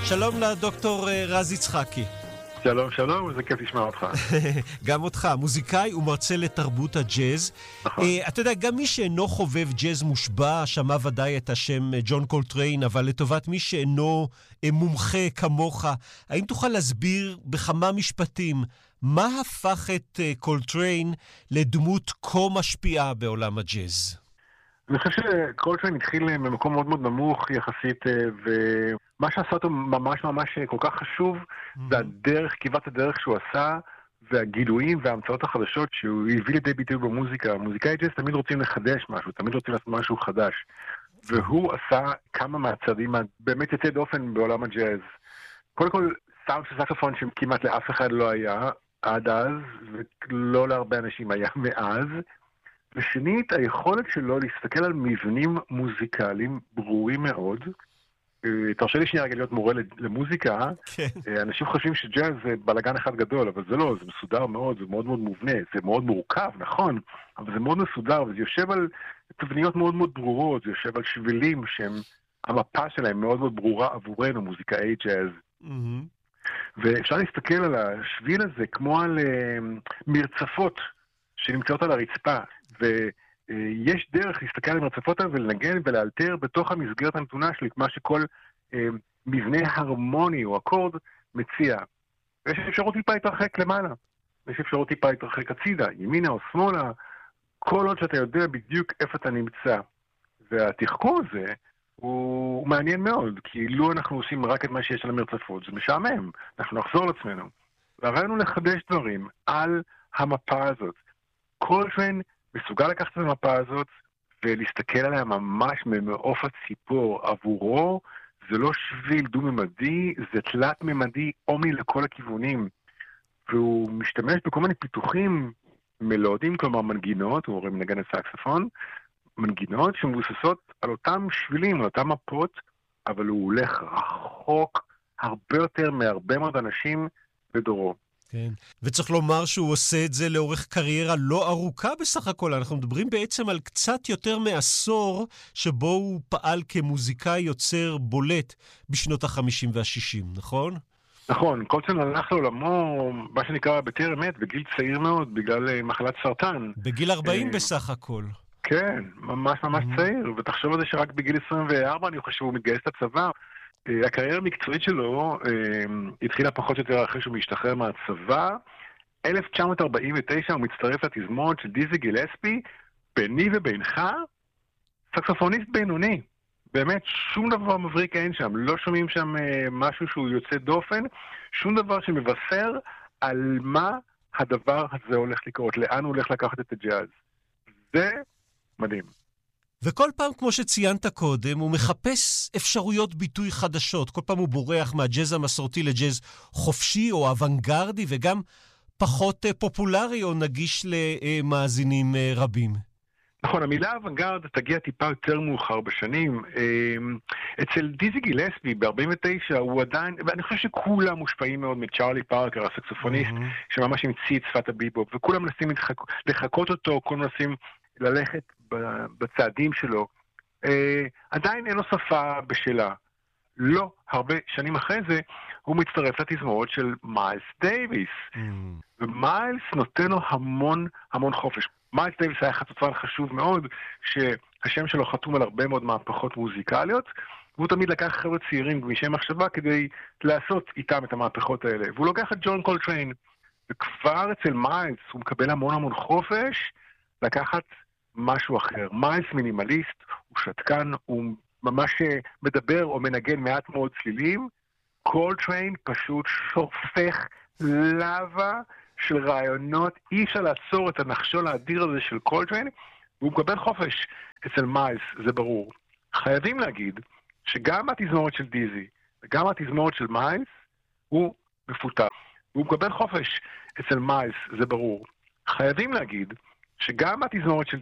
שלום לדוקטור רז יצחקי. שלום, שלום, זה כיף לשמוע אותך. גם אותך, מוזיקאי ומרצה לתרבות הג'אז. נכון. אתה יודע, גם מי שאינו חובב ג'אז מושבע, שמע ודאי את השם ג'ון קולטריין, אבל לטובת מי שאינו מומחה כמוך, האם תוכל להסביר בכמה משפטים מה הפך את קולטריין לדמות כה משפיעה בעולם הג'אז? אני חושב שקולטריין התחיל במקום מאוד מאוד נמוך יחסית, ומה שעשה אותו ממש ממש כל כך חשוב, זה הדרך, כיוות הדרך שהוא עשה, והגילויים וההמצאות החדשות שהוא הביא לידי ביטוי במוזיקה. מוזיקאי ג'אז תמיד רוצים לחדש משהו, תמיד רוצים לעשות משהו חדש. והוא עשה כמה מהצעדים באמת יוצא דופן בעולם הג'אז. קודם כל, סאונד של סקסופון שכמעט לאף אחד לא היה עד אז, ולא להרבה אנשים היה מאז. ושנית, היכולת שלו להסתכל על מבנים מוזיקליים ברורים מאוד. תרשה לי שנייה רגע להיות מורה למוזיקה. אנשים חושבים שג'אז זה בלגן אחד גדול, אבל זה לא, זה מסודר מאוד, זה מאוד מאוד מובנה, זה מאוד מורכב, נכון, אבל זה מאוד מסודר, וזה יושב על תבניות מאוד מאוד ברורות, זה יושב על שבילים שהם, המפה שלהם מאוד מאוד ברורה עבורנו, מוזיקאי ג'אז. ואפשר להסתכל על השביל הזה כמו על מרצפות שנמצאות על הרצפה, ויש דרך להסתכל על המרצפות האלה ולנגן ולאלתר בתוך המסגרת הנתונה שלי, מה שכל מבנה הרמוני או אקורד מציע. ויש אפשרות טיפה להתרחק למעלה, יש אפשרות טיפה להתרחק הצידה, ימינה או שמאלה, כל עוד שאתה יודע בדיוק איפה אתה נמצא. והתחכום הזה הוא מעניין מאוד, כי לא אנחנו עושים רק את מה שיש על המרצפות, זה משעמם, אנחנו נחזור לעצמנו. והרעיון הוא לחדש דברים על המפה הזאת. קולטריין מסוגל לקחת את המפה הזאת ולהסתכל עליה ממש ממעוף הציפור. עבורו זה לא שביל דו-ממדי, זה תלת-ממדי עומי לכל הכיוונים. והוא משתמש בכל מיני פיתוחים מלודיים, כלומר מנגינות, הוא הרי מנגן את סקסופון, מנגינות שמבוססות על אותם שבילים, על אותם מפות, אבל הוא הולך רחוק הרבה יותר מהרבה מאוד אנשים בדורו. כן. וצריך לומר שהוא עושה את זה לאורך קריירה לא ארוכה בסך הכל. אנחנו מדברים בעצם על קצת יותר מעשור שבו הוא פעל כמוזיקאי יוצר בולט בשנות ה-50 וה-60, נכון? נכון, קולטריין הלך לעולמו, מה שנקרא בטרם עת, בגיל צעיר מאוד, בגלל מחלת סרטן. בגיל 40 בסך הכל. כן, ממש ממש צעיר, ותחשוב על זה שרק בגיל 24 אני חושב שהוא מתגייס לצבא. הקריירה המקצועית שלו התחילה פחות או יותר אחרי שהוא משתחרר מהצבא. 1949 הוא מצטרף לתזמורת של דיזי גילספי, ביני ובינך, סקסופוניסט בינוני. באמת, שום דבר מבריק אין שם, לא שומעים שם משהו שהוא יוצא דופן, שום דבר שמבשר על מה הדבר הזה הולך לקרות, לאן הוא הולך לקחת את הג'אז. זה מדהים. וכל פעם, כמו שציינת קודם, הוא מחפש אפשרויות ביטוי חדשות. כל פעם הוא בורח מהג'אז המסורתי לג'אז חופשי או אוונגרדי, וגם פחות פופולרי או נגיש למאזינים רבים. נכון, המילה אוונגרד תגיע טיפה יותר מאוחר בשנים. אצל דיזי גילספי ב-49 הוא עדיין, ואני חושב שכולם מושפעים מאוד מצ'ארלי פארקר, הסקסופוניסט, שממש המציא את שפת הביבופ, וכולם מנסים לחקות אותו, כולם מנסים ללכת בצעדים שלו. עדיין אין לו שפה בשלה. לא הרבה שנים אחרי זה, הוא מצטרף לתזמורת של מיילס דייביס. ומיילס נותן לו המון המון חופש. מיילס דייביס היה חצוצרן חשוב מאוד, שהשם שלו חתום על הרבה מאוד מהפכות מוזיקליות, והוא תמיד לקח חבר'ה צעירים גמישי מחשבה כדי לעשות איתם את המהפכות האלה. והוא לוקח את ג'ון קולטריין, וכבר אצל מיילס הוא מקבל המון המון חופש לקחת משהו אחר. מיילס מינימליסט, הוא שתקן, הוא ממש מדבר או מנגן מעט מאוד צלילים. קולטריין פשוט שופך לבה של רעיונות, אי אפשר לעצור את הנחשול האדיר הזה של קולטריין, והוא מקבל חופש אצל מיילס, זה ברור. חייבים להגיד שגם התזמורת של דיזי וגם התזמורת של מיילס הוא מפותח. והוא מקבל חופש אצל מיילס, זה ברור. חייבים להגיד שגם התזמורת של